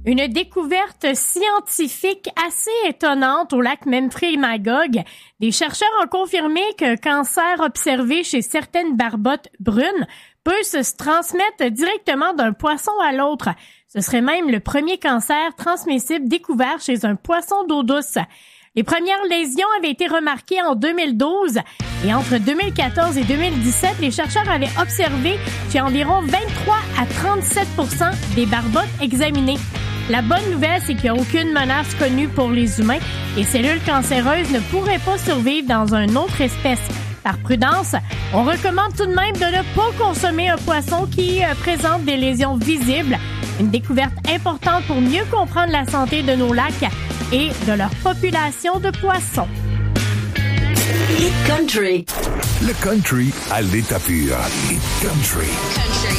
Une découverte scientifique assez étonnante au lac Memphremagog. Des chercheurs ont confirmé qu'un cancer observé chez certaines barbottes brunes peut se transmettre directement d'un poisson à l'autre. Ce serait même le premier cancer transmissible découvert chez un poisson d'eau douce. Les premières lésions avaient été remarquées en 2012 et entre 2014 et 2017, les chercheurs avaient observé chez environ 23 à 37% des barbottes examinées. La bonne nouvelle, c'est qu'il n'y a aucune menace connue pour les humains. Les cellules cancéreuses ne pourraient pas survivre dans une autre espèce. Par prudence, on recommande tout de même de ne pas consommer un poisson qui présente des lésions visibles. Une découverte importante pour mieux comprendre la santé de nos lacs et de leur population de poissons. Hit Country. Le country à l'état pur. Hit Country.